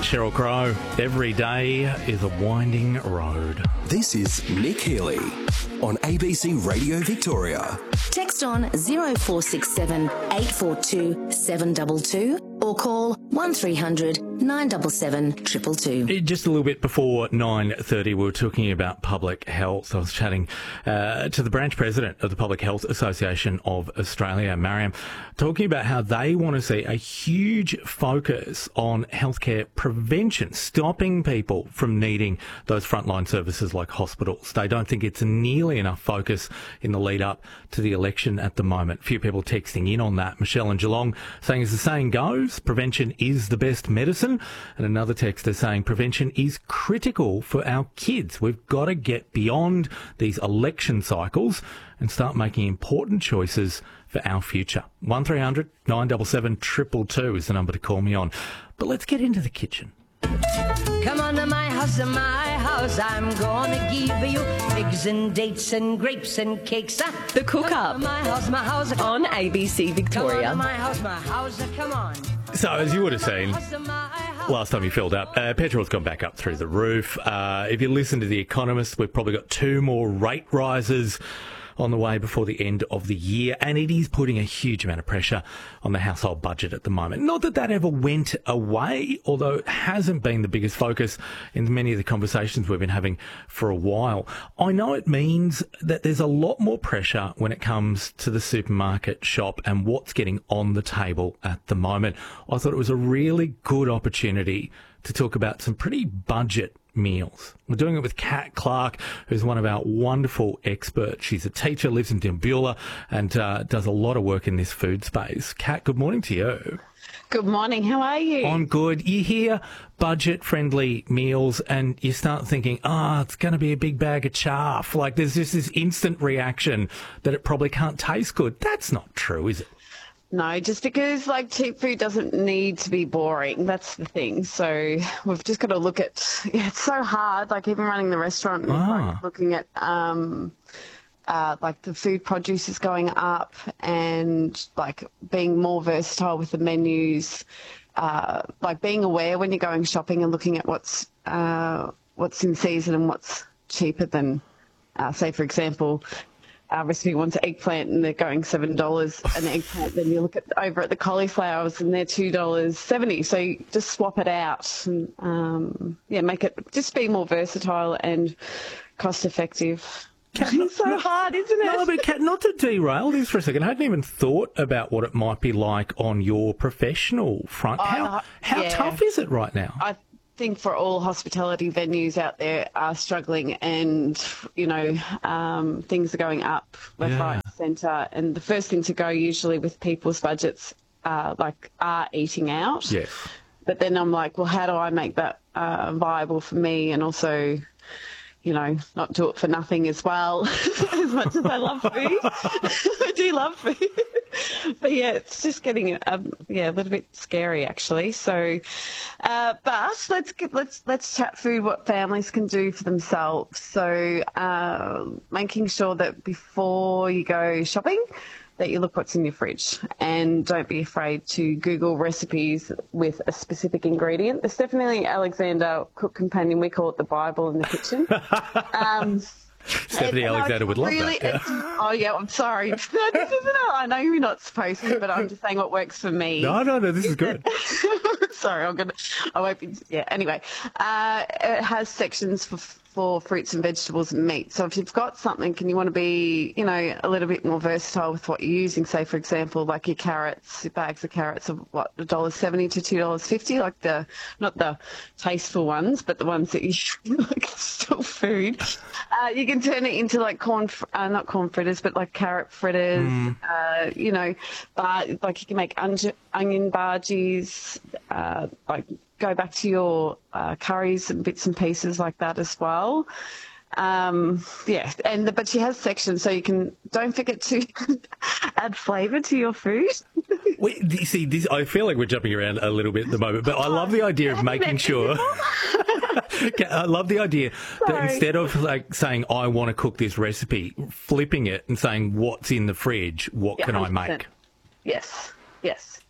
Sheryl Crow. Every day is a winding road. This is Nick Healy on ABC Radio Victoria. Text on 0467 842 722 or call 1300 977 222. Just a little bit before 9:30, we were talking about public health. I was chatting to the branch president of the Public Health Association of Australia, Mariam, talking about how they want to see a huge focus on healthcare prevention, stopping people from needing those frontline services like hospitals. They don't think it's nearly enough focus in the lead up to the election at the moment. A few people texting in on that. Michelle in Geelong saying, as the saying goes, prevention is the best medicine. And another texter saying prevention is critical for our kids. We've got to get beyond these election cycles and start making important choices for our future. 1300 977 222 is the number to call me on. But let's get into the kitchen. Come on to my house, I'm gonna give you eggs and dates and grapes and cakes. The Cook Up my house, on ABC Victoria. Come on to my house, come on. So, as you would have seen last time you filled up, petrol's gone back up through the roof. If you listen to The Economist, we've probably got 2 more rate rises on the way before the end of the year, and it is putting a huge amount of pressure on the household budget at the moment. Not that that ever went away, although it hasn't been the biggest focus in many of the conversations we've been having for a while. I know it means that there's a lot more pressure when it comes to the supermarket shop and what's getting on the table at the moment. I thought it was a really good opportunity to talk about some pretty budget meals. We're doing it with Kat Clark, who's one of our wonderful experts. She's a teacher, lives in Dimbula, and does a lot of work in this food space. Kat, good morning to you. Good morning. How are you? I'm good. You hear budget-friendly meals and you start thinking, it's going to be a big bag of chaff. Like, there's just this instant reaction that it probably can't taste good. That's not true, is it? No, just because cheap food doesn't need to be boring. That's the thing. So we've just got to look at, it's so hard, even running the restaurant, looking at the food produce is going up and being more versatile with the menus, being aware when you're going shopping and looking at what's in season and what's cheaper than, say, for example, our recipe wants eggplant and they're going $7 an eggplant. Then you look over at the cauliflowers and they're $2.70. So you just swap it out and make it just be more versatile and cost effective. It's so hard, isn't it? No, but Kat, not to derail this for a second. I hadn't even thought about what it might be like on your professional front. How tough is it right now? I think for all hospitality venues out there are struggling and, things are going up left, right, centre. And the first thing to go usually with people's budgets are eating out. Yes. But then I'm like, well, how do I make that viable for me and also, not do it for nothing as well, as much as I love food. I do love food. But it's just getting a little bit scary actually. So, but let's chat food. What families can do for themselves. So, making sure that before you go shopping, that you look what's in your fridge and don't be afraid to Google recipes with a specific ingredient. There's definitely Alexander Cook Companion. We call it the Bible in the kitchen. Stephanie Alexander would love that. I'm sorry. I know you're not supposed to, but I'm just saying what works for me. No, this is good. Sorry, I won't be, anyway. It has sections for fruits and vegetables and meat. So if you've got something and you want to be, a little bit more versatile with what you're using, say, for example, your carrots, your bags of carrots of $1.70 to $2.50, not the tasteful ones, but the ones that you still food. You can turn it into not corn fritters, but carrot fritters, but you can make onion bhajis, go back to your curries and bits and pieces like that as well. But she has sections, so you can, don't forget to add flavour to your food. You see, I feel like we're jumping around a little bit at the moment, but I love the idea of making sure. I love the idea that instead of saying, I want to cook this recipe, flipping it and saying, what's in the fridge, what can I make? Yes.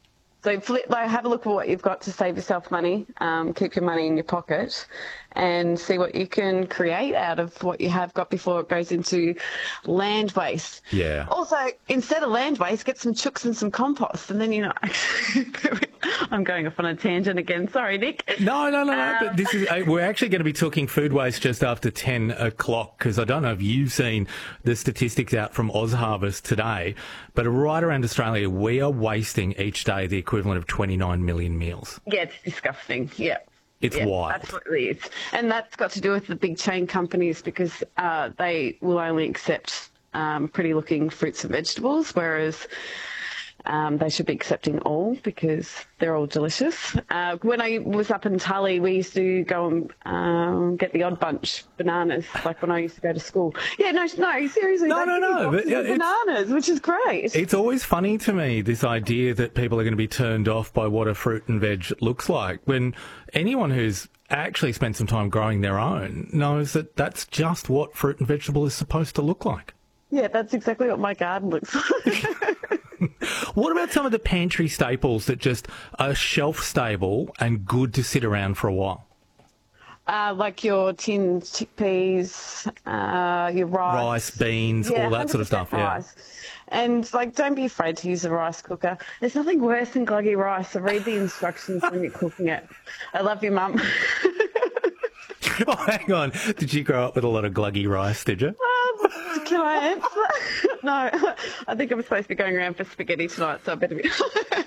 So have a look at what you've got to save yourself money, keep your money in your pocket, and see what you can create out of what you have got before it goes into land waste. Yeah. Also, instead of land waste, get some chooks and some compost, and then I'm going off on a tangent again. Sorry, Nick. No. But this is we're actually going to be talking food waste just after 10 o'clock, because I don't know if you've seen the statistics out from OzHarvest today, but right around Australia, we are wasting each day the equivalent of 29 million meals. Yeah, it's disgusting. Yeah. It's wild. Absolutely. And that's got to do with the big chain companies, because they will only accept pretty-looking fruits and vegetables, whereas they should be accepting all, because they're all delicious. When I was up in Tully, we used to go and get the Odd Bunch bananas, like when I used to go to school. Yeah, no, seriously. No. But bananas, which is great. It's always funny to me, this idea that people are going to be turned off by what a fruit and veg looks like, when anyone who's actually spent some time growing their own knows that that's just what fruit and vegetable is supposed to look like. Yeah, that's exactly what my garden looks like. What about some of the pantry staples that just are shelf stable and good to sit around for a while? Like your tinned chickpeas, your rice, beans, all that sort of stuff. Rice. Yeah. And don't be afraid to use a rice cooker. There's nothing worse than gluggy rice. So read the instructions when you're cooking it. I love you, Mum. Oh, hang on. Did you grow up with a lot of gluggy rice, did you? Can I answer? No, I think I'm supposed to be going around for spaghetti tonight, so I better be...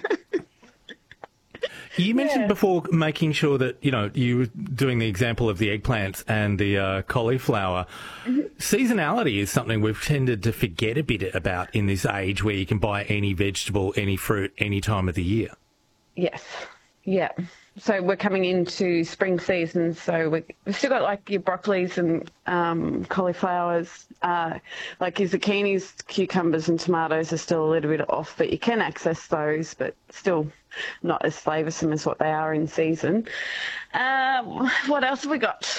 You mentioned before making sure that, you were doing the example of the eggplants and the cauliflower. Mm-hmm. Seasonality is something we've tended to forget a bit about in this age where you can buy any vegetable, any fruit, any time of the year. Yes. Yeah. So we're coming into spring season, so we've still got your broccolis and cauliflowers, your zucchinis, cucumbers and tomatoes are still a little bit off, but you can access those, but still not as flavoursome as what they are in season. What else have we got?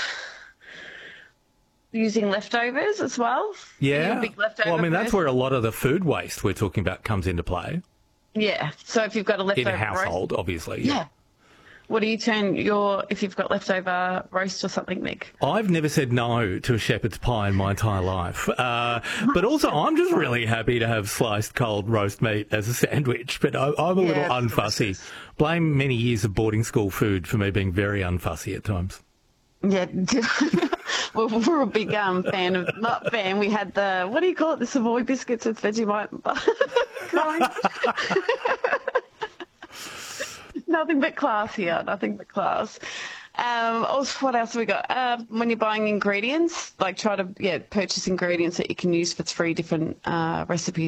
Using leftovers as well. Yeah. Big leftover that's where a lot of the food waste we're talking about comes into play. Yeah. So if you've got a leftover in a household, obviously. Yeah. What do you turn if you've got leftover roast or something, Nick? I've never said no to a shepherd's pie in my entire life. But also, I'm just really happy to have sliced cold roast meat as a sandwich. But I'm a little unfussy. Blame many years of boarding school food for me being very unfussy at times. Yeah. Well, we're a big fan of, not fan, we had the, what do you call it, the Savoy biscuits with Vegemite. Nothing but class here, nothing but class. Also, what else have we got? When you're buying ingredients, try to purchase ingredients that you can use for 3 different recipes.